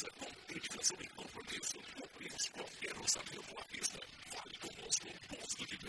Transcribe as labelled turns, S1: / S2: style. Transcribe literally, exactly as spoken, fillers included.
S1: empresa com dedicação e compromisso. Cumprimos qualquer orçamento à vista. Fale conosco. Posto de